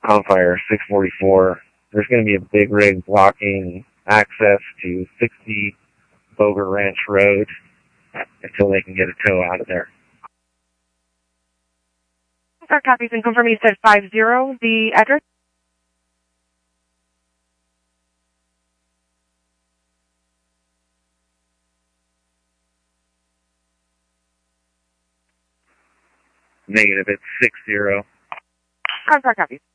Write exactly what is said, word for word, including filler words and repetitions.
Confire six forty-four. There's going to be a big rig blocking access to sixty Boger Ranch Road until they can get a tow out of there. Our copies and confirm you said five zero, the address? Negative, it's six zero. Confirm copies.